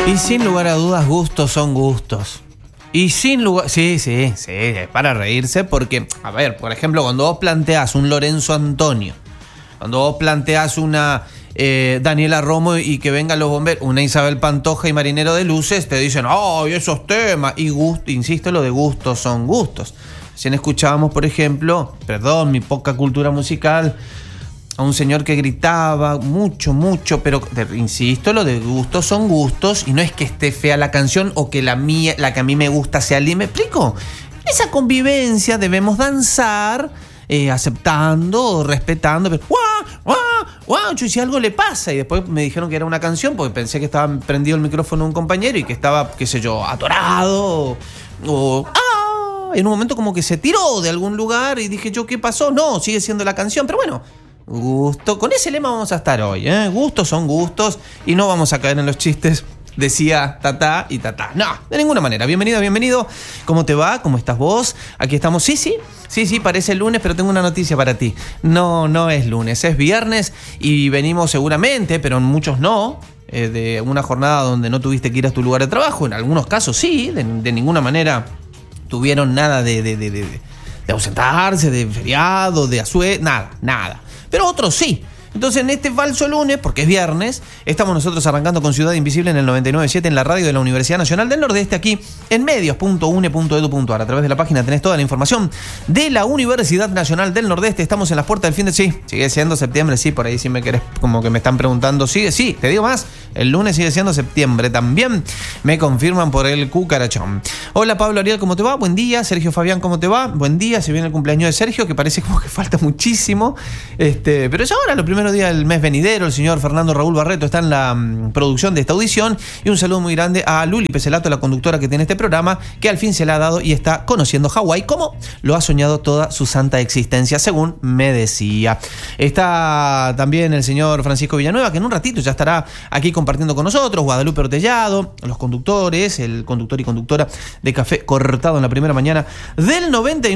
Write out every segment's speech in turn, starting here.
Y sin lugar a dudas, gustos son gustos. Y sin lugar... Sí, es para reírse porque, a ver, por ejemplo, cuando vos planteás un Lorenzo Antonio, cuando vos planteás una Daniela Romo y que vengan los bomberos, una Isabel Pantoja y Marinero de Luces, te dicen, ¡ay, esos temas! Y insisto, lo de gustos son gustos. Si escuchábamos, por ejemplo, perdón, mi poca cultura musical, a un señor que gritaba mucho, pero insisto, lo de gustos son gustos y no es que esté fea la canción o que la que a mí me gusta sea linda. ¿Me explico? En esa convivencia debemos danzar aceptando, respetando, pero y si algo le pasa, y después me dijeron que era una canción porque pensé que estaba prendido el micrófono un compañero y que estaba, qué sé yo, atorado o en un momento como que se tiró de algún lugar y dije yo, ¿qué pasó? No, sigue siendo la canción, pero bueno, gusto, con ese lema vamos a estar hoy, gustos son gustos y no vamos a caer en los chistes, decía Tatá y Tatá. No, de ninguna manera. Bienvenido. ¿Cómo te va? ¿Cómo estás vos? Aquí estamos. Sí, parece lunes, pero tengo una noticia para ti. No es lunes, es viernes y venimos seguramente, pero en muchos no, de una jornada donde no tuviste que ir a tu lugar de trabajo. En algunos casos sí, de ninguna manera tuvieron nada de ausentarse, de feriado, de asueto, nada. Pero otros sí. Entonces en este falso lunes, porque es viernes, estamos nosotros arrancando con Ciudad Invisible en el 99.7 en la radio de la Universidad Nacional del Nordeste, aquí en medios.une.edu.ar. A través de la página tenés toda la información de la Universidad Nacional del Nordeste. Estamos en las puertas del fin de... Sí, sigue siendo septiembre, sí, por ahí sí me querés, como que me están preguntando. Sí, te digo más, el lunes sigue siendo septiembre. También me confirman por el cucarachón. Hola Pablo Ariel, ¿cómo te va? Buen día. Sergio Fabián, ¿cómo te va? Buen día. Se viene el cumpleaños de Sergio, que parece como que falta muchísimo. Pero es ahora, lo primero día del mes venidero. El señor Fernando Raúl Barreto está en la producción de esta audición y un saludo muy grande a Luli Peselato, la conductora que tiene este programa, que al fin se la ha dado y está conociendo Hawái como lo ha soñado toda su santa existencia, según me decía. Está también el señor Francisco Villanueva, que en un ratito ya estará aquí compartiendo con nosotros, Guadalupe Ortellado, los conductores, el conductor y conductora de Café Cortado en la primera mañana del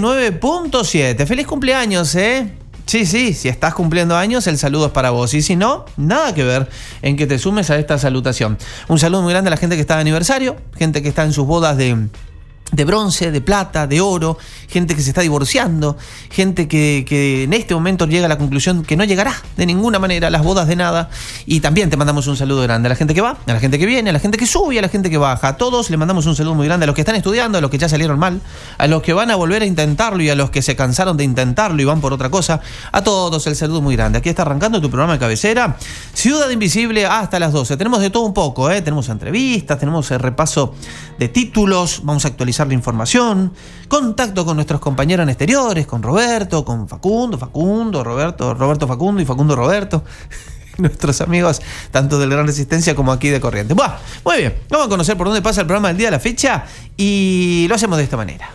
99.7. Feliz cumpleaños, Sí, si estás cumpliendo años, el saludo es para vos. Y si no, nada que ver en que te sumes a esta salutación. Un saludo muy grande a la gente que está de aniversario, gente que está en sus bodas de bronce, de plata, de oro, gente que se está divorciando, gente que en este momento llega a la conclusión que no llegará de ninguna manera a las bodas de nada. Y también te mandamos un saludo grande a la gente que va, a la gente que viene, a la gente que sube y a la gente que baja. A todos le mandamos un saludo muy grande, a los que están estudiando, a los que ya salieron mal, a los que van a volver a intentarlo y a los que se cansaron de intentarlo y van por otra cosa. A todos el saludo muy grande. Aquí está arrancando tu programa de cabecera, Ciudad Invisible, hasta las 12. Tenemos de todo un poco, tenemos entrevistas, tenemos el repaso de títulos, vamos a actualizar la información, contacto con nuestros compañeros en exteriores, con Roberto, con Facundo, Roberto Facundo y Facundo Roberto, nuestros amigos tanto del Gran Resistencia como aquí de Corrientes. Buah, muy bien, vamos a conocer por dónde pasa el programa del día de la fecha y lo hacemos de esta manera.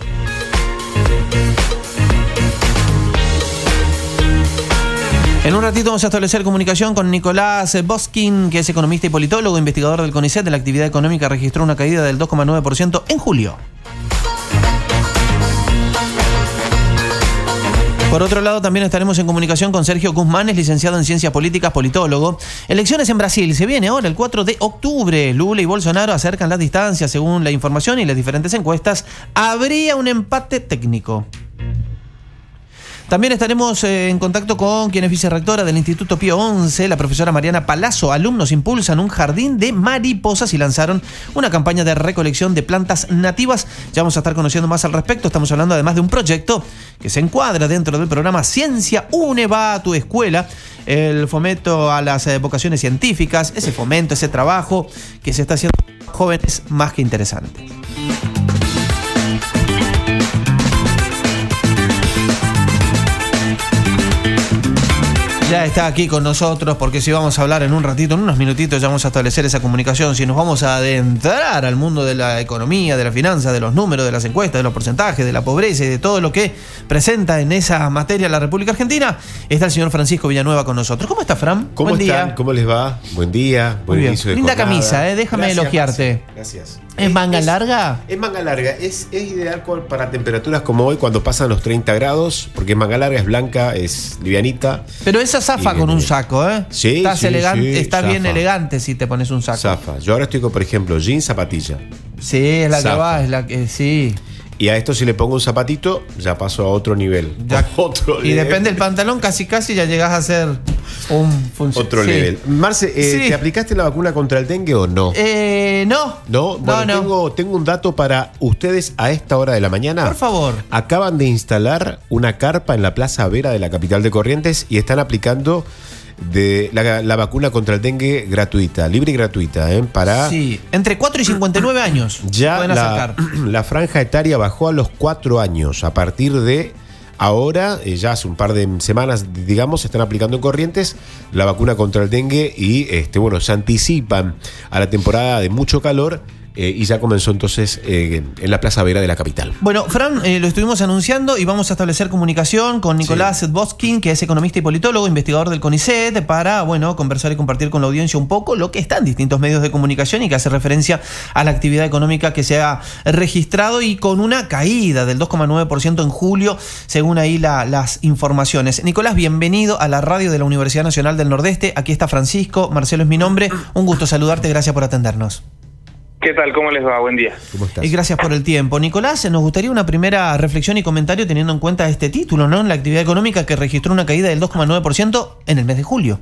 En un ratito vamos a establecer comunicación con Nicolás Boskin, que es economista y politólogo, investigador del CONICET. De la actividad económica registró una caída del 2,9% en julio. Por otro lado, también estaremos en comunicación con Sergio Guzmán, es licenciado en Ciencias Políticas, politólogo. Elecciones en Brasil, se viene ahora el 4 de octubre. Lula y Bolsonaro acercan las distancias según la información y las diferentes encuestas. Habría un empate técnico. También estaremos en contacto con quien es vicerrectora del Instituto Pío XI, la profesora Mariana Palazzo. Alumnos impulsan un jardín de mariposas y lanzaron una campaña de recolección de plantas nativas. Ya vamos a estar conociendo más al respecto. Estamos hablando además de un proyecto que se encuadra dentro del programa Ciencia Une va a tu escuela. El fomento a las vocaciones científicas, ese fomento, ese trabajo que se está haciendo con jóvenes más que interesante. Ya está aquí con nosotros, porque si vamos a hablar en un ratito, en unos minutitos ya vamos a establecer esa comunicación. Si nos vamos a adentrar al mundo de la economía, de la finanza, de los números, de las encuestas, de los porcentajes, de la pobreza y de todo lo que presenta en esa materia la República Argentina, está el señor Francisco Villanueva con nosotros. ¿Cómo está, Fran? ¿Cómo están? ¿Cómo les va? Buen día, buen inicio de Linda jornada. camisa, déjame elogiarte. Gracias. ¿Es manga larga? Es manga larga, es ideal para temperaturas como hoy, cuando pasan los 30 grados, porque es manga larga, es blanca, es livianita. Pero esa zafa con un saco, ¿eh? Sí, estás elegante, estás zafa. bien elegante si te pones un saco. Zafa. Yo ahora estoy con, por ejemplo, jeans, zapatilla. Sí, es la Zafa. que va, es la que sí. Y a esto si le pongo un zapatito, ya paso a otro nivel. Y depende del pantalón, casi ya llegás a ser un funcionario. Otro nivel. Marce, ¿te aplicaste la vacuna contra el dengue o no? No. ¿No? Bueno, no. Tengo un dato para ustedes a esta hora de la mañana. Por favor. Acaban de instalar una carpa en la Plaza Vera de la capital de Corrientes y están aplicando la vacuna contra el dengue gratuita, libre y gratuita, para... Sí, entre 4 y 59 años ya pueden acercar. La franja etaria bajó a los 4 años. A partir de ahora, ya hace un par de semanas, digamos, se están aplicando en Corrientes la vacuna contra el dengue y se anticipan a la temporada de mucho calor. Y ya comenzó entonces en la Plaza Vera de la capital. Bueno, Fran, lo estuvimos anunciando y vamos a establecer comunicación con Nicolás Sedboskin, que es economista y politólogo, investigador del CONICET, para, conversar y compartir con la audiencia un poco lo que está en distintos medios de comunicación y que hace referencia a la actividad económica que se ha registrado y con una caída del 2,9% en julio, según ahí las informaciones. Nicolás, bienvenido a la radio de la Universidad Nacional del Nordeste. Aquí está Francisco, Marcelo es mi nombre. Un gusto saludarte, gracias por atendernos. ¿Qué tal? ¿Cómo les va? Buen día. ¿Cómo estás? Y gracias por el tiempo. Nicolás, nos gustaría una primera reflexión y comentario teniendo en cuenta este título, ¿no? En la actividad económica que registró una caída del 2,9% en el mes de julio.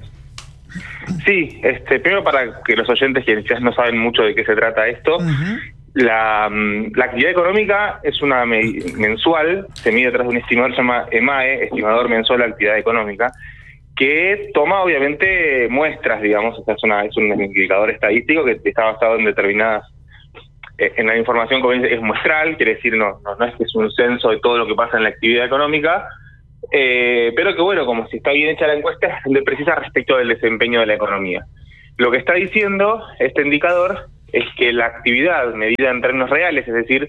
Sí, primero para que los oyentes que quizás no saben mucho de qué se trata esto, la actividad económica es una mensual, se mide a través de un estimador que se llama EMAE, estimador mensual de actividad económica, que toma obviamente muestras, digamos, o sea, es un indicador estadístico que está basado en determinadas, en la información como es muestral, quiere decir no es que es un censo de todo lo que pasa en la actividad económica, pero que como si está bien hecha la encuesta, es precisa respecto del desempeño de la economía. Lo que está diciendo este indicador es que la actividad medida en términos reales, es decir,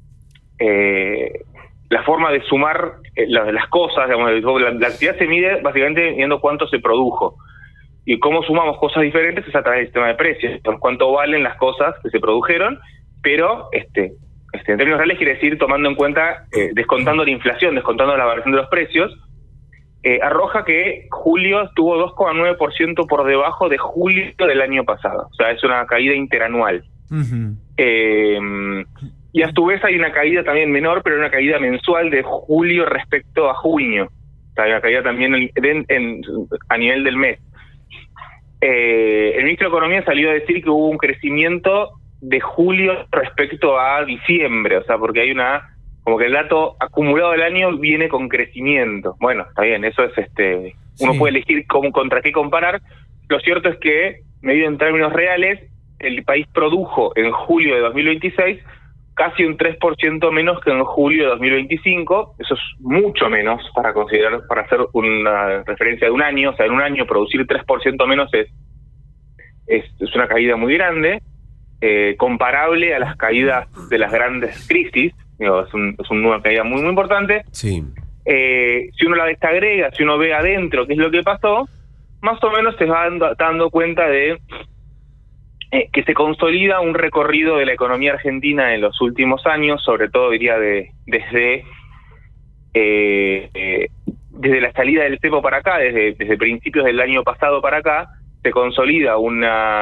la forma de sumar las cosas, digamos, la actividad se mide básicamente viendo cuánto se produjo. Y cómo sumamos cosas diferentes es a través del sistema de precios, cuánto valen las cosas que se produjeron, pero en términos reales quiere decir tomando en cuenta, descontando la inflación, descontando la variación de los precios, arroja que julio estuvo 2,9% por debajo de julio del año pasado. O sea, es una caída interanual. Y a su vez hay una caída también menor, pero una caída mensual de julio respecto a junio. O sea, hay una caída también a nivel del mes. El ministro de Economía salió a decir que hubo un crecimiento de julio respecto a diciembre, o sea, porque hay como que el dato acumulado del año viene con crecimiento. Bueno, está bien, eso es uno puede elegir contra qué comparar. Lo cierto es que, medido en términos reales, el país produjo en julio de 2026 casi un 3% menos que en julio de 2025. Eso es mucho menos para hacer una referencia de un año. O sea, en un año producir 3% menos es una caída muy grande, comparable a las caídas de las grandes crisis. Es una caída muy, muy importante. Sí. Si uno la desagrega, si uno ve adentro qué es lo que pasó, más o menos se va dando cuenta de que se consolida un recorrido de la economía argentina en los últimos años, sobre todo diría desde la salida del cepo para acá, desde principios del año pasado para acá, se consolida un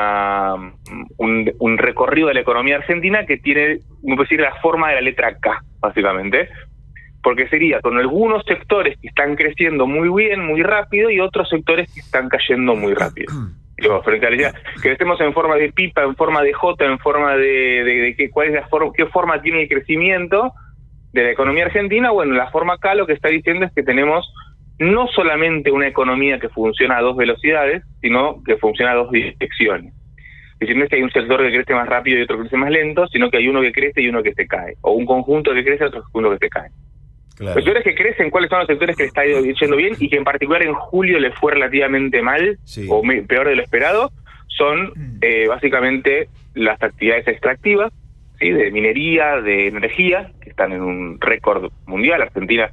recorrido de la economía argentina que tiene, como decir, la forma de la letra K, básicamente, porque sería con algunos sectores que están creciendo muy bien, muy rápido, y otros sectores que están cayendo muy rápido. Frente a la idea, crecemos en forma de pipa, en forma de J, en forma de cuál es qué forma tiene el crecimiento de la economía argentina. Bueno, la forma K lo que está diciendo es que tenemos no solamente una economía que funciona a dos velocidades, sino que funciona a dos direcciones. Es decir, no es que hay un sector que crece más rápido y otro que crece más lento, sino que hay uno que crece y uno que se cae, o un conjunto que crece y otro conjunto que se cae. Claro. Los sectores que crecen, ¿cuáles son los sectores que le está yendo bien y que en particular en julio le fue relativamente mal, o peor de lo esperado? Son básicamente las actividades extractivas, ¿sí? De minería, de energía, que están en un récord mundial.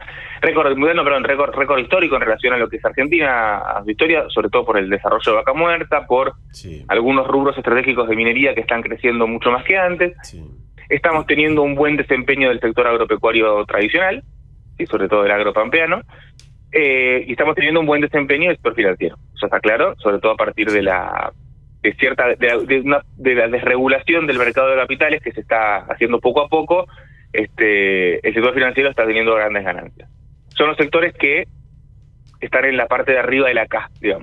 Récord histórico en relación a lo que es Argentina, a su historia, sobre todo por el desarrollo de vaca muerta, por algunos rubros estratégicos de minería que están creciendo mucho más que antes. Estamos teniendo un buen desempeño del sector agropecuario tradicional, y sobre todo del agropampeano, y estamos teniendo un buen desempeño del sector financiero. Eso está claro, sobre todo a partir de la desregulación del mercado de capitales que se está haciendo poco a poco. El sector financiero está teniendo grandes ganancias. Son los sectores que están en la parte de arriba de la K, digamos.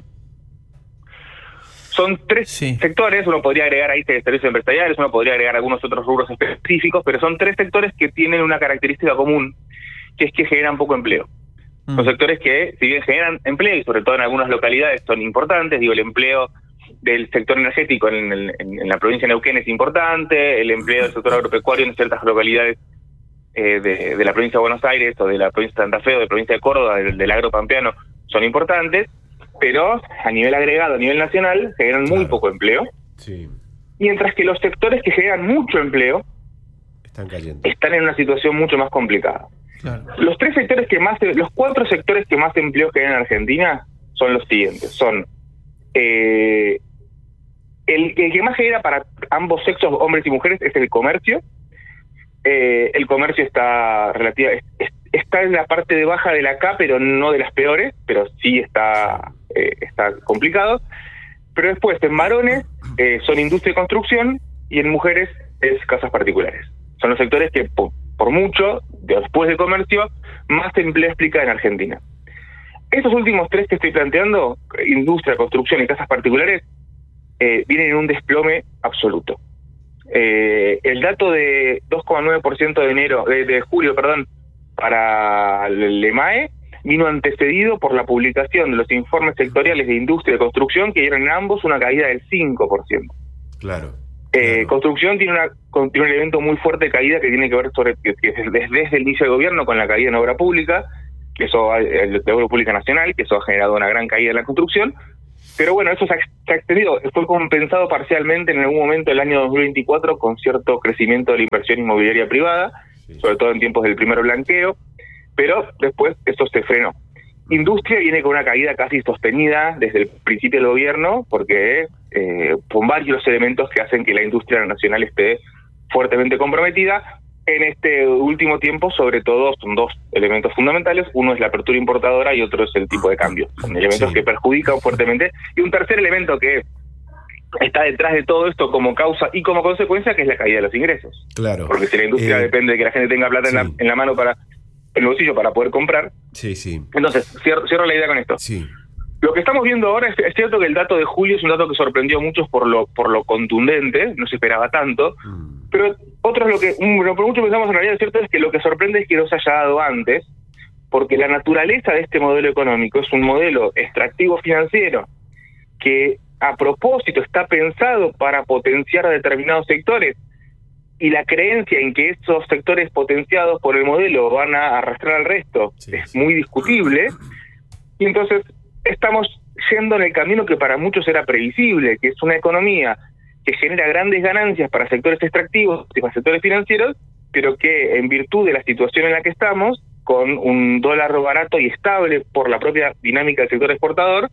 Son tres sectores, uno podría agregar ahí servicios empresariales, uno podría agregar algunos otros rubros específicos, pero son tres sectores que tienen una característica común, que es que generan poco empleo. Son sectores que, si bien generan empleo, y sobre todo en algunas localidades son importantes, el empleo del sector energético en la provincia de Neuquén es importante, el empleo del sector agropecuario en ciertas localidades de la provincia de Buenos Aires o de la provincia de Santa Fe o de la provincia de Córdoba, del agropampeano, son importantes, pero a nivel agregado, a nivel nacional, generan muy poco empleo. Mientras que los sectores que generan mucho empleo están en una situación mucho más complicada. Los cuatro sectores que más empleo generan en Argentina son los siguientes. Son el que más genera para ambos sexos, hombres y mujeres, es el comercio. El comercio está en la parte de baja de la K, pero no de las peores, pero sí está complicado. Pero después, en varones, son industria y construcción, y en mujeres es casas particulares. Son los sectores que, por mucho, después de comercio, más empleo explica en Argentina. Estos últimos tres que estoy planteando, industria, construcción y casas particulares, vienen en un desplome absoluto. El dato de 2,9% de julio, para el EMAE, vino antecedido por la publicación de los informes sectoriales de industria y construcción, que dieron en ambos una caída del 5%. Construcción tiene un elemento muy fuerte de caída que tiene que ver desde el inicio del gobierno con la caída en obra pública, que eso de obra pública nacional, que eso ha generado una gran caída en la construcción. Pero bueno, eso se ha extendido, fue compensado parcialmente en algún momento del año 2024 con cierto crecimiento de la inversión inmobiliaria privada, sobre todo en tiempos del primer blanqueo, pero después eso se frenó. Industria viene con una caída casi sostenida desde el principio del gobierno, porque son varios elementos que hacen que la industria nacional esté fuertemente comprometida. En este último tiempo, sobre todo, son dos elementos fundamentales. Uno es la apertura importadora y otro es el tipo de cambio. Son elementos que perjudican fuertemente. Y un tercer elemento que está detrás de todo esto como causa y como consecuencia, que es la caída de los ingresos. Porque si la industria depende de que la gente tenga plata en la mano en el bolsillo para poder comprar. Entonces, cierro la idea con esto. Lo que estamos viendo ahora es cierto que el dato de julio es un dato que sorprendió a muchos por lo contundente, no se esperaba tanto, pero otros lo que por mucho pensamos en realidad es cierto es que lo que sorprende es que no se haya dado antes, porque la naturaleza de este modelo económico es un modelo extractivo financiero que a propósito está pensado para potenciar a determinados sectores, y la creencia en que esos sectores potenciados por el modelo van a arrastrar al resto es muy discutible, y entonces estamos yendo en el camino que para muchos era previsible, que es una economía que genera grandes ganancias para sectores extractivos y para sectores financieros, pero que en virtud de la situación en la que estamos, con un dólar barato y estable por la propia dinámica del sector exportador,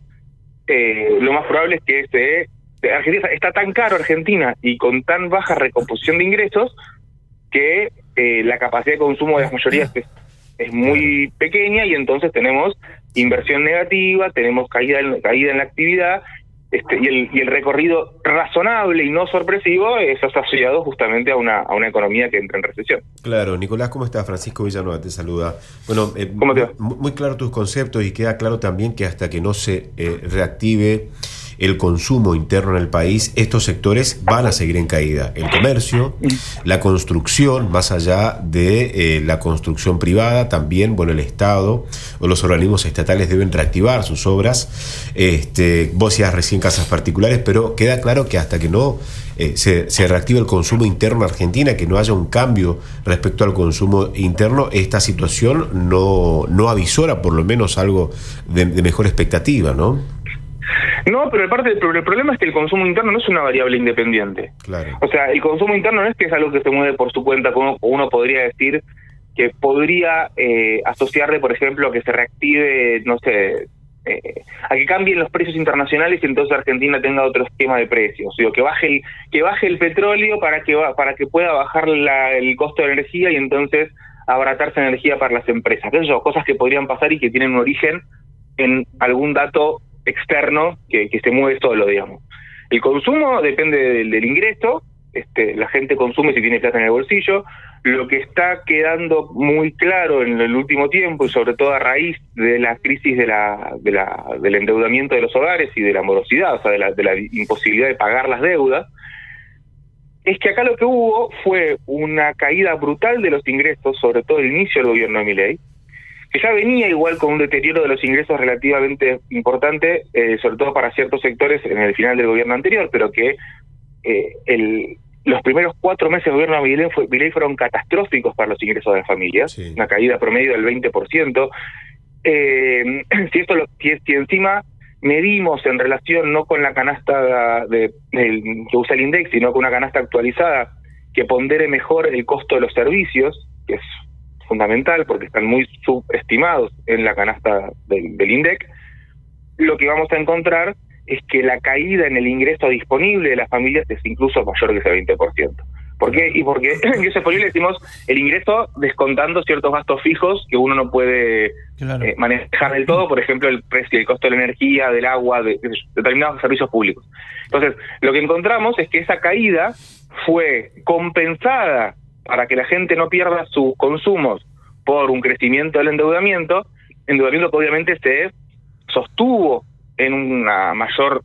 lo más probable es que Argentina está tan caro Argentina y con tan baja recomposición de ingresos que la capacidad de consumo de las mayorías es muy pequeña, y entonces tenemos inversión negativa, tenemos caída en la actividad, y el recorrido razonable y no sorpresivo es asociado justamente a una economía que entra en recesión. Claro, Nicolás, ¿cómo estás? Francisco Villanueva te saluda. Bueno, ¿cómo te va? Muy claro tus conceptos, y queda claro también que hasta que no se reactive el consumo interno en el país, estos sectores van a seguir en caída. El comercio, la construcción, más allá de la construcción privada, también, el Estado o los organismos estatales deben reactivar sus obras. Vos decías recién casas particulares, pero queda claro que hasta que no se reactive el consumo interno en Argentina, que no haya un cambio respecto al consumo interno, esta situación no avisora por lo menos algo de mejor expectativa, ¿no? No, pero el problema es que el consumo interno no es una variable independiente. Claro. O sea, el consumo interno no es que es algo que se mueve por su cuenta, como uno podría decir, que podría asociarle, por ejemplo, a que se reactive, no sé, a que cambien los precios internacionales y entonces Argentina tenga otro esquema de precios. Digo, que baje el petróleo para que pueda bajar el costo de la energía y entonces abaratarse energía para las empresas. Esas son cosas que podrían pasar y que tienen un origen en algún dato externo que se mueve solo, digamos. El consumo depende del ingreso, la gente consume si tiene plata en el bolsillo. Lo que está quedando muy claro en el último tiempo, y sobre todo a raíz de la crisis del endeudamiento de los hogares y de la morosidad, o sea, de la imposibilidad de pagar las deudas, es que acá lo que hubo fue una caída brutal de los ingresos, sobre todo el inicio del gobierno de Milei, que ya venía igual con un deterioro de los ingresos relativamente importante, sobre todo para ciertos sectores en el final del gobierno anterior, pero que los primeros 4 meses del gobierno de Milei fueron catastróficos para los ingresos de las familias, sí. Una caída promedio del 20%. Si encima medimos en relación no con la canasta que usa el INDEC, sino con una canasta actualizada que pondere mejor el costo de los servicios, que es fundamental porque están muy subestimados en la canasta del INDEC, lo que vamos a encontrar es que la caída en el ingreso disponible de las familias es incluso mayor que ese 20%. ¿Por qué? Y porque en ingreso disponible decimos el ingreso descontando ciertos gastos fijos que uno no puede manejar del todo, por ejemplo el precio, el costo de la energía, del agua, de determinados servicios públicos. Entonces, lo que encontramos es que esa caída fue compensada para que la gente no pierda sus consumos por un crecimiento del endeudamiento que obviamente se sostuvo en una mayor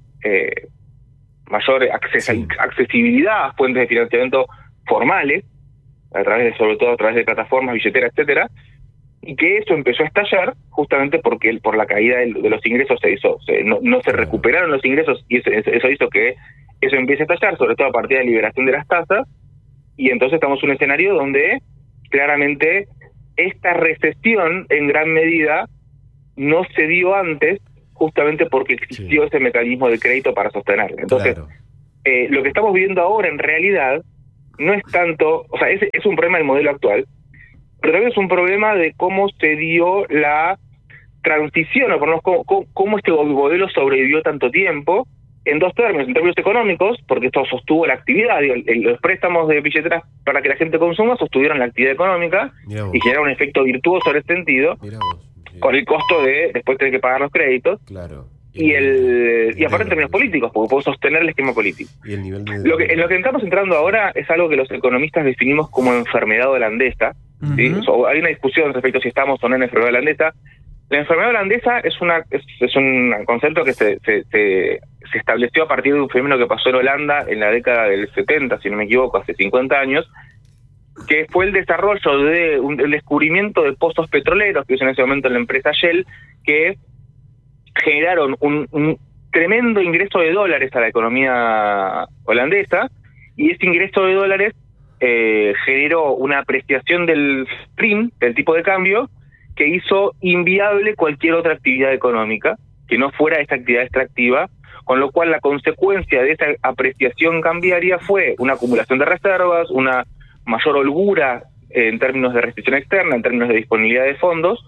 accesibilidad a fuentes de financiamiento formales, sobre todo a través de plataformas, billeteras, etcétera, y que eso empezó a estallar justamente porque por la caída de los ingresos no se recuperaron los ingresos y eso hizo que eso empiece a estallar, sobre todo a partir de la liberación de las tasas, y entonces estamos en un escenario donde claramente esta recesión en gran medida no se dio antes, justamente porque existió ese mecanismo de crédito para sostenerlo. Entonces, lo que estamos viendo ahora en realidad no es tanto, o sea, es un problema del modelo actual, pero también es un problema de cómo se dio la transición, o por lo menos cómo este modelo sobrevivió tanto tiempo, en dos términos, en términos económicos, porque esto sostuvo la actividad, los préstamos de billeteras para que la gente consuma sostuvieron la actividad económica y generaron un efecto virtuoso en ese sentido, con el costo de después tener que pagar los créditos, y aparte en términos políticos, porque puedo sostener el esquema político. Y el nivel de... en lo que estamos entrando ahora es algo que los economistas definimos como enfermedad holandesa. ¿Sí? Hay una discusión respecto a si estamos o no en enfermedad holandesa. La enfermedad holandesa es un concepto que se estableció a partir de un fenómeno que pasó en Holanda en la década del 70, si no me equivoco, hace 50 años, que fue el desarrollo el descubrimiento de pozos petroleros que hizo en ese momento la empresa Shell, que generaron un tremendo ingreso de dólares a la economía holandesa, y ese ingreso de dólares generó una apreciación del PRIM, del tipo de cambio, que hizo inviable cualquier otra actividad económica que no fuera esa actividad extractiva, con lo cual la consecuencia de esa apreciación cambiaria fue una acumulación de reservas, una mayor holgura en términos de restricción externa, en términos de disponibilidad de fondos,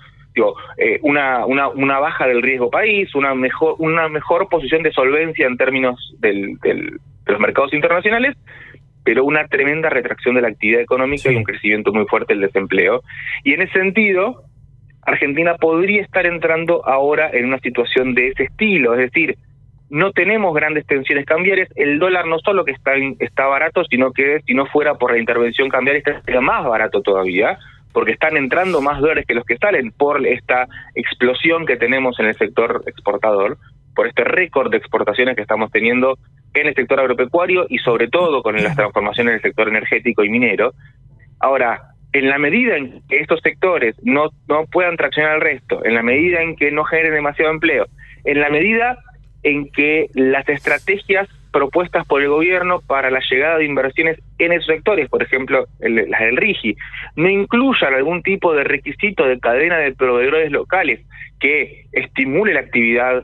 una baja del riesgo país, una mejor posición de solvencia en términos de los mercados internacionales, pero una tremenda retracción de la actividad económica y un crecimiento muy fuerte del desempleo. Y en ese sentido, Argentina podría estar entrando ahora en una situación de ese estilo, es decir, no tenemos grandes tensiones cambiarias, el dólar no solo que está barato, sino que si no fuera por la intervención cambiaria estaría más barato todavía, porque están entrando más dólares que los que salen por esta explosión que tenemos en el sector exportador, por este récord de exportaciones que estamos teniendo en el sector agropecuario y sobre todo con las transformaciones en el sector energético y minero. Ahora, en la medida en que estos sectores no puedan traccionar al resto, en la medida en que no generen demasiado empleo, en la medida en que las estrategias propuestas por el gobierno para la llegada de inversiones en esos sectores, por ejemplo las del RIGI, no incluyan algún tipo de requisito de cadena de proveedores locales que estimule la actividad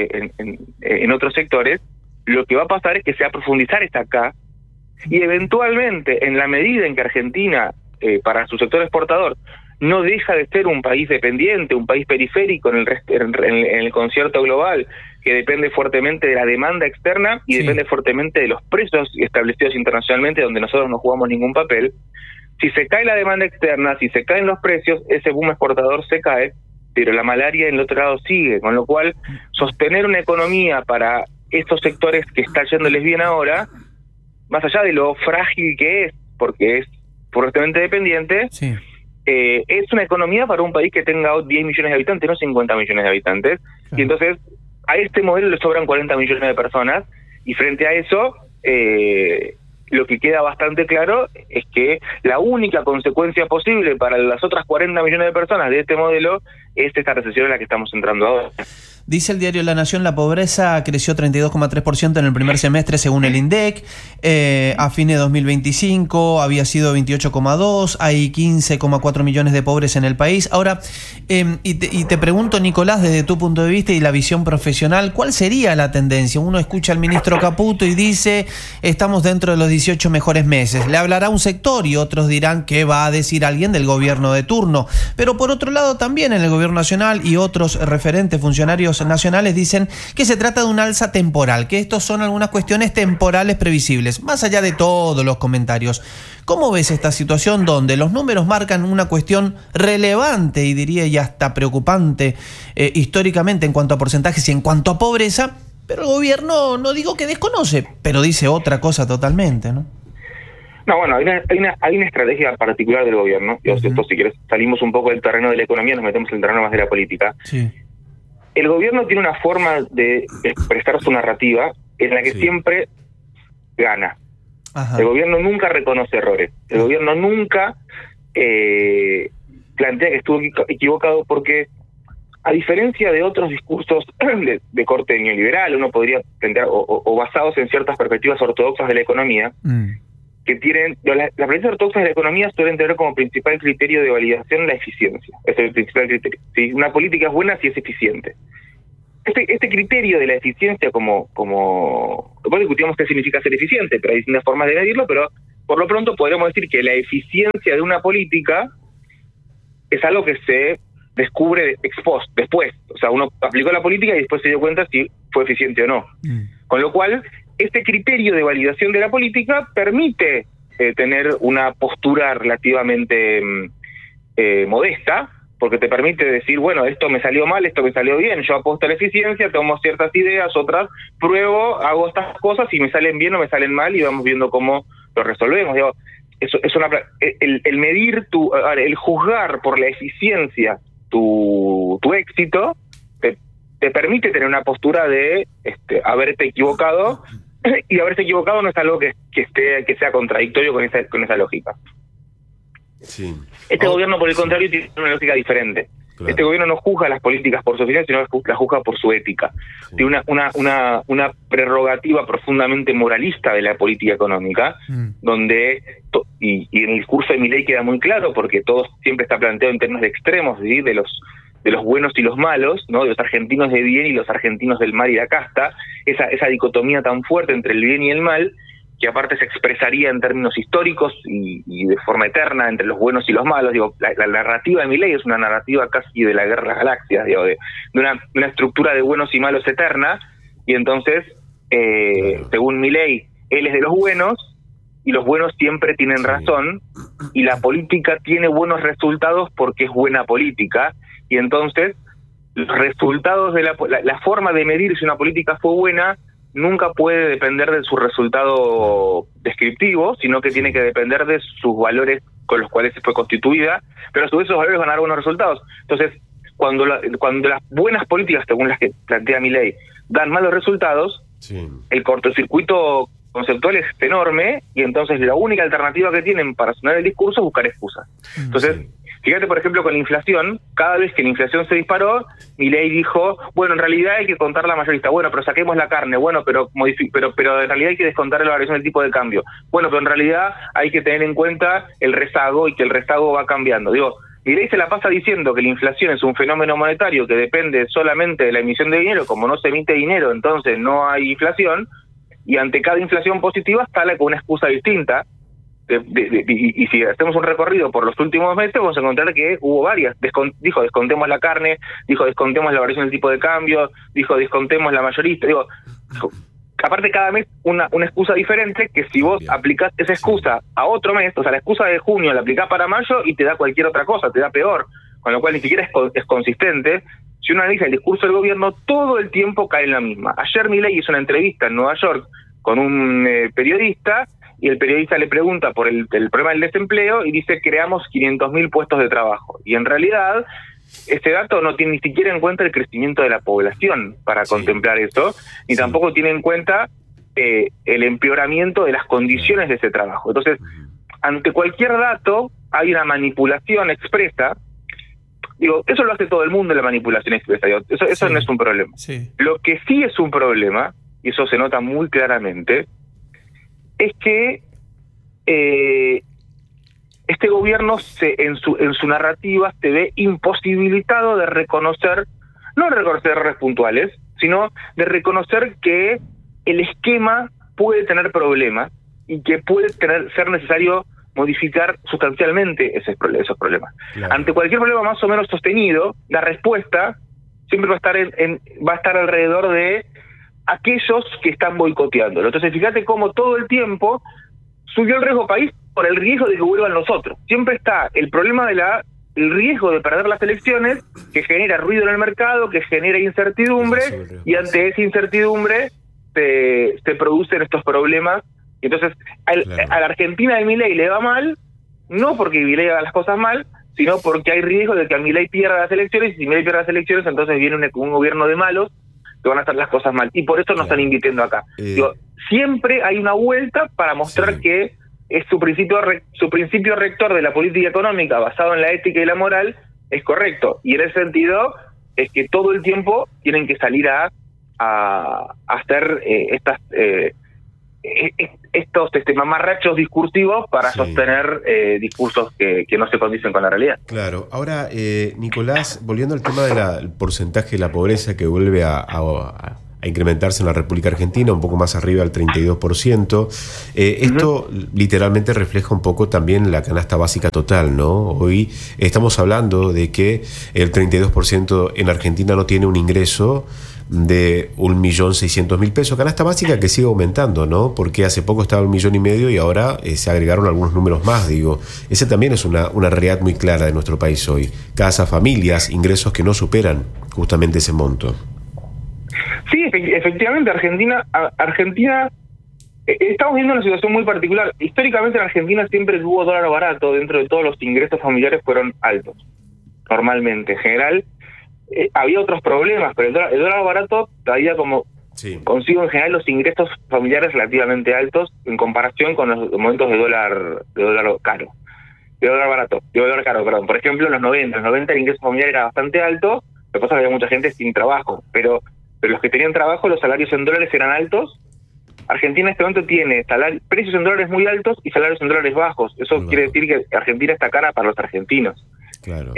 en otros sectores, lo que va a pasar es que se va a profundizar esta acá, y eventualmente, en la medida en que Argentina para su sector exportador, no deja de ser un país dependiente, un país periférico en el concierto global, que depende fuertemente de la demanda externa y depende fuertemente de los precios establecidos internacionalmente, donde nosotros no jugamos ningún papel. Si se cae la demanda externa, si se caen los precios, ese boom exportador se cae, pero la malaria en el otro lado sigue, con lo cual sostener una economía para estos sectores que están yéndoles bien ahora, más allá de lo frágil que es, porque es fuertemente dependiente, es una economía para un país que tenga 10 millones de habitantes, no 50 millones de habitantes, y entonces a este modelo le sobran 40 millones de personas, y frente a eso, lo que queda bastante claro es que la única consecuencia posible para las otras 40 millones de personas de este modelo es esta recesión en la que estamos entrando ahora. Dice el diario La Nación, la pobreza creció 32,3% en el primer semestre según el INDEC. A fines de 2025 había sido 28,2%, hay 15,4 millones de pobres en el país. Ahora, y te pregunto, Nicolás, desde tu punto de vista y la visión profesional, ¿cuál sería la tendencia? Uno escucha al ministro Caputo y dice, estamos dentro de los 18 mejores meses. Le hablará un sector y otros dirán que va a decir alguien del gobierno de turno. Pero por otro lado, también en el gobierno nacional y otros referentes funcionarios nacionales dicen que se trata de un alza temporal, que estos son algunas cuestiones temporales previsibles, más allá de todos los comentarios. ¿Cómo ves esta situación donde los números marcan una cuestión relevante y diría ya hasta preocupante históricamente en cuanto a porcentajes y en cuanto a pobreza, pero el gobierno no digo que desconoce, pero dice otra cosa totalmente, ¿no? No, bueno, hay una estrategia particular del gobierno. Esto, si quieres, salimos un poco del terreno de la economía, nos metemos en el terreno más de la política. Sí. El gobierno tiene una forma de expresar su narrativa en la que siempre gana. Ajá. El gobierno nunca reconoce errores. El gobierno nunca plantea que estuvo equivocado, porque a diferencia de otros discursos de corte neoliberal, uno podría plantear, o basados en ciertas perspectivas ortodoxas de la economía, que tienen, las perspectivas ortodoxas de la economía suelen tener como principal criterio de validación la eficiencia. Ese es el principal criterio. Si una política es buena, si es eficiente. Este criterio de la eficiencia, como después discutimos qué significa ser eficiente, pero hay distintas formas de medirlo, pero por lo pronto podríamos decir que la eficiencia de una política es algo que se descubre ex post, después. O sea, uno aplicó la política y después se dio cuenta si fue eficiente o no. Con lo cual, este criterio de validación de la política permite tener una postura relativamente modesta, porque te permite decir, bueno, esto me salió mal, esto me salió bien, yo apuesto a la eficiencia, tomo ciertas ideas, otras pruebo, hago estas cosas y me salen bien o me salen mal y vamos viendo cómo lo resolvemos. Digo, eso es el medir el juzgar por la eficiencia tu éxito te permite tener una postura de haberte equivocado, y haberse equivocado no es algo que sea contradictorio con esa lógica. Sí. Este gobierno, por el contrario, tiene una lógica diferente. Claro. Este gobierno no juzga las políticas por su eficiencia, sino las juzga por su ética. Sí. Tiene una prerrogativa profundamente moralista de la política económica, donde, y en el discurso de Milei queda muy claro, porque todo siempre está planteado en términos de extremos, ¿sí? de los buenos y los malos, ¿no? De los argentinos de bien y los argentinos del mal y la casta, esa dicotomía tan fuerte entre el bien y el mal, que aparte se expresaría en términos históricos y de forma eterna entre los buenos y los malos. Digo, la narrativa de Milei es una narrativa casi de la guerra de las galaxias, digo, de una estructura de buenos y malos eterna, y entonces, según Milei, él es de los buenos, y los buenos siempre tienen razón, y la política tiene buenos resultados porque es buena política, y entonces los resultados de la forma de medir si una política fue buena nunca puede depender de su resultado descriptivo, sino que tiene que depender de sus valores con los cuales se fue constituida, pero a su vez esos valores van a dar buenos resultados. Entonces, cuando las buenas políticas, según las que plantea Milei, dan malos resultados, el cortocircuito conceptual es enorme, y entonces la única alternativa que tienen para sonar el discurso es buscar excusas. Entonces, fíjate, por ejemplo, con la inflación, cada vez que la inflación se disparó, Milei dijo, bueno, en realidad hay que contar la mayorista, bueno, pero saquemos la carne, bueno, pero en realidad hay que descontar la variación del tipo de cambio, bueno, pero en realidad hay que tener en cuenta el rezago y que el rezago va cambiando. Digo, Milei se la pasa diciendo que la inflación es un fenómeno monetario que depende solamente de la emisión de dinero, como no se emite dinero, entonces no hay inflación, y ante cada inflación positiva sale con una excusa distinta, y si hacemos un recorrido por los últimos meses, vamos a encontrar que hubo varias. Dijo, descontemos la carne, dijo, descontemos la variación del tipo de cambio, dijo, descontemos la mayorista. Digo, aparte cada mes una excusa diferente, que si vos aplicás esa excusa a otro mes, o sea, la excusa de junio la aplicás para mayo y te da cualquier otra cosa, te da peor, con lo cual ni siquiera es consistente. Si uno analiza el discurso del gobierno, todo el tiempo cae en la misma. Ayer Milei hizo una entrevista en Nueva York con un periodista, y el periodista le pregunta por el problema del desempleo y dice, creamos 500.000 puestos de trabajo. Y en realidad, ese dato no tiene ni siquiera en cuenta el crecimiento de la población para contemplar eso, ni tampoco tiene en cuenta el empeoramiento de las condiciones de ese trabajo. Entonces, ante cualquier dato, hay una manipulación expresa. Digo, eso lo hace todo el mundo, la manipulación expresa. Digo, eso no es un problema. Sí. Lo que sí es un problema, y eso se nota muy claramente, es que este gobierno en su narrativa se ve imposibilitado de reconocer, no de reconocer errores puntuales, sino de reconocer que el esquema puede tener problemas y que puede ser necesario modificar sustancialmente esos problemas. Claro. Ante cualquier problema más o menos sostenido, la respuesta siempre va a estar alrededor de aquellos que están boicoteándolo. Entonces, fíjate cómo todo el tiempo subió el riesgo país por el riesgo de que vuelvan los otros. Siempre está el problema el riesgo de perder las elecciones, que genera ruido en el mercado, que genera incertidumbre, y ante esa incertidumbre se producen estos problemas. Entonces, a la Argentina de Milei le va mal, no porque Milei haga las cosas mal, sino porque hay riesgo de que a Milei pierda las elecciones, y si Milei pierde las elecciones, entonces viene un gobierno de malos que van a hacer las cosas mal, y por eso nos están invirtiendo acá. Digo, siempre hay una vuelta para mostrar que es su principio rector de la política económica, basado en la ética y la moral, es correcto, y en ese sentido es que todo el tiempo tienen que salir a hacer estos mamarrachos discursivos para sostener discursos que no se condicen con la realidad. Claro. Ahora, Nicolás, volviendo al tema del porcentaje de la pobreza que vuelve a incrementarse en la República Argentina, un poco más arriba del 32%, esto literalmente refleja un poco también la canasta básica total, ¿no? Hoy estamos hablando de que el 32% en Argentina no tiene un ingreso de 1.600.000 pesos, canasta básica que sigue aumentando, ¿no? Porque hace poco estaba 1,5 millones y ahora se agregaron algunos números más, digo. Ese también es una realidad muy clara de nuestro país hoy. Casas, familias, ingresos que no superan justamente ese monto. Sí, efectivamente, Argentina estamos viendo una situación muy particular. Históricamente en Argentina siempre hubo dólar barato, dentro de todos los ingresos familiares fueron altos, normalmente. En general, había otros problemas, pero el dólar barato traía consigo en general los ingresos familiares relativamente altos en comparación con los momentos de dólar caro. De dólar barato, de dólar caro, perdón. Por ejemplo, en los 90 el ingreso familiar era bastante alto, lo que pasa es que había mucha gente sin trabajo, pero los que tenían trabajo, los salarios en dólares eran altos. Argentina en este momento tiene precios en dólares muy altos y salarios en dólares bajos. Eso quiere decir que Argentina está cara para los argentinos. Claro.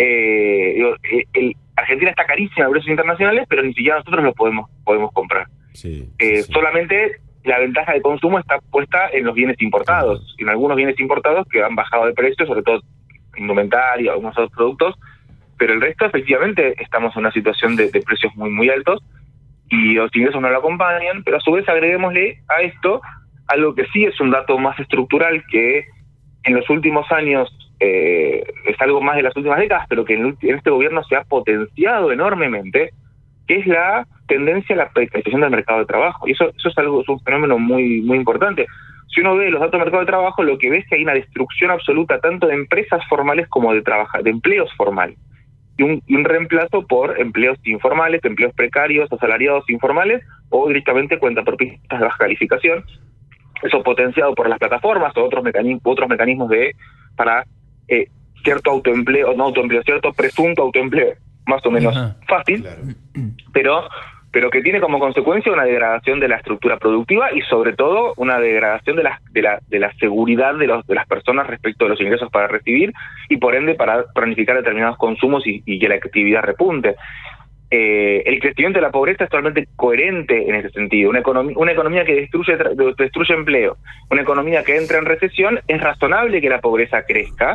Argentina está carísima a precios internacionales, pero ni siquiera nosotros lo podemos comprar. Sí. Solamente la ventaja de consumo está puesta en los bienes importados, en algunos bienes importados que han bajado de precio, sobre todo indumentaria, algunos otros productos, pero el resto efectivamente estamos en una situación de precios muy muy altos y los ingresos no lo acompañan, pero a su vez agreguémosle a esto algo que sí es un dato más estructural, que en los últimos años es algo más de las últimas décadas, pero que en este gobierno se ha potenciado enormemente, que es la tendencia a la precarización del mercado de trabajo. Y eso es un fenómeno muy muy importante. Si uno ve los datos del mercado de trabajo, lo que ve es que hay una destrucción absoluta tanto de empresas formales como de empleos formales. Y un reemplazo por empleos informales, empleos precarios, asalariados informales, o directamente cuentapropistas de baja calificación. Eso potenciado por las plataformas o otros mecanismos para cierto autoempleo, cierto presunto autoempleo, más o menos fácil, claro. pero que tiene como consecuencia una degradación de la estructura productiva y sobre todo una degradación de la seguridad de las personas respecto de los ingresos para recibir y por ende para planificar determinados consumos y que la actividad repunte. el crecimiento de la pobreza es totalmente coherente en ese sentido. Una economía que destruye empleo, una economía que entra en recesión, es razonable que la pobreza crezca.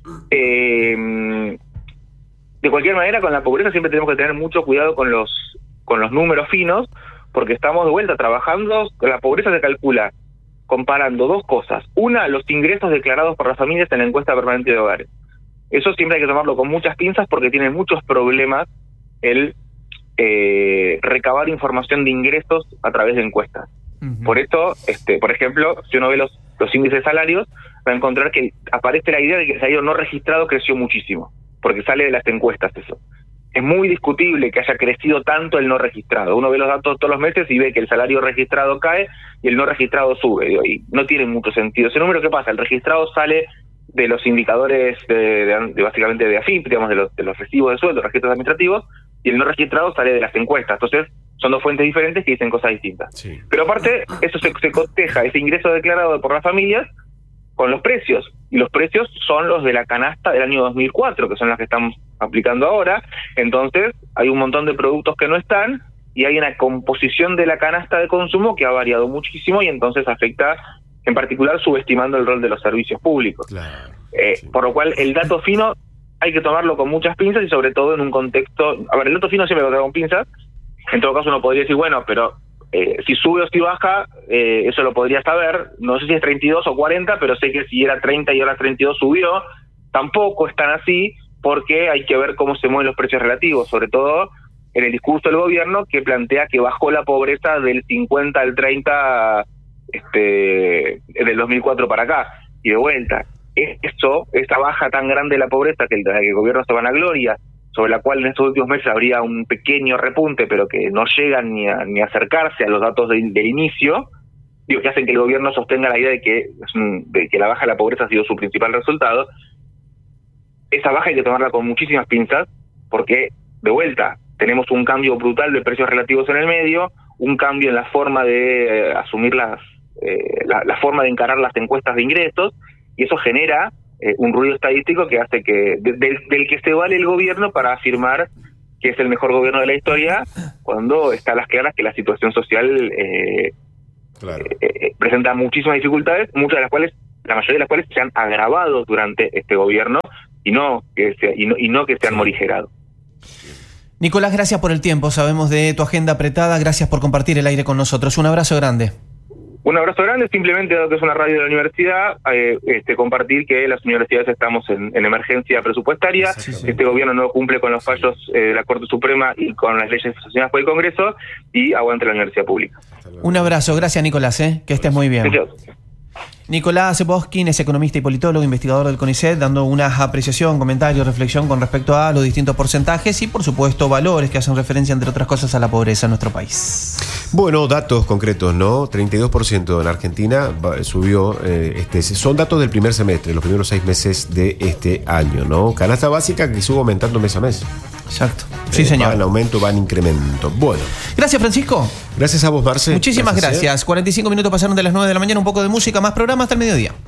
De cualquier manera, con la pobreza siempre tenemos que tener mucho cuidado con los números finos, porque estamos de vuelta trabajando. La pobreza se calcula comparando dos cosas. Una, los ingresos declarados por las familias en la encuesta permanente de hogares. Eso siempre hay que tomarlo con muchas pinzas porque tiene muchos problemas el recabar información de ingresos a través de encuestas. Uh-huh. Por eso, por ejemplo, si uno ve los índices de salarios, va a encontrar que aparece la idea de que el salario no registrado creció muchísimo, porque sale de las encuestas eso. Es muy discutible que haya crecido tanto el no registrado. Uno ve los datos todos los meses y ve que el salario registrado cae y el no registrado sube. Y no tiene mucho sentido. Ese número, ¿qué pasa? El registrado sale de los indicadores de básicamente de AFIP, digamos, de los recibos de sueldo, registros administrativos, y el no registrado sale de las encuestas. Entonces, son dos fuentes diferentes que dicen cosas distintas. Sí. Pero aparte, eso se coteja, ese ingreso declarado por las familias, con los precios. Y los precios son los de la canasta del año 2004, que son las que estamos aplicando ahora. Entonces, hay un montón de productos que no están, y hay una composición de la canasta de consumo que ha variado muchísimo, y entonces afecta, en particular, subestimando el rol de los servicios públicos. Claro, sí. Por lo cual, el dato fino hay que tomarlo con muchas pinzas, y sobre todo en un contexto... A ver, el dato fino siempre lo traigo con pinzas. En todo caso, uno podría decir, bueno, pero si sube o si baja, eso lo podría saber. No sé si es 32 o 40, pero sé que si era 30 y ahora 32 subió. Tampoco es tan así, porque hay que ver cómo se mueven los precios relativos, sobre todo en el discurso del gobierno, que plantea que bajó la pobreza del 50 al 30 del 2004 para acá. Y de vuelta, esta baja tan grande de la pobreza que el gobierno se vanagloria, sobre la cual en estos últimos meses habría un pequeño repunte, pero que no llegan ni a acercarse a los datos del inicio, que hacen que el gobierno sostenga la idea de que la baja de la pobreza ha sido su principal resultado. Esa baja hay que tomarla con muchísimas pinzas, porque, de vuelta, tenemos un cambio brutal de precios relativos en el medio, un cambio en la forma de asumir la forma de encarar las encuestas de ingresos, y eso genera un ruido estadístico que hace que del que se vale el gobierno para afirmar que es el mejor gobierno de la historia, cuando está a las claras que la situación social presenta muchísimas dificultades, la mayoría de las cuales se han agravado durante este gobierno y no que se han morigerado. Nicolás, gracias por el tiempo, sabemos de tu agenda apretada, gracias por compartir el aire con nosotros, un abrazo grande. Un abrazo grande, simplemente dado que es una radio de la universidad, compartir que las universidades estamos en emergencia presupuestaria, este gobierno no cumple con los fallos de la Corte Suprema y con las leyes sancionadas por el Congreso, y aguante la universidad pública. Un abrazo, gracias Nicolás, que estés muy bien. Gracias. Nicolás Boskin es economista y politólogo, investigador del CONICET, dando una apreciación, comentario, reflexión con respecto a los distintos porcentajes y, por supuesto, valores que hacen referencia, entre otras cosas, a la pobreza en nuestro país. Bueno, datos concretos, ¿no? 32% en Argentina subió, son datos del primer semestre, los primeros 6 meses de este año, ¿no? Canasta básica que sube aumentando mes a mes. Exacto. Sí, señor. Va en aumento, va en incremento. Bueno. Gracias, Francisco. Gracias a vos, Marce. Muchísimas gracias. 45 minutos pasaron de las 9 de la mañana, un poco de música, más programa hasta el mediodía.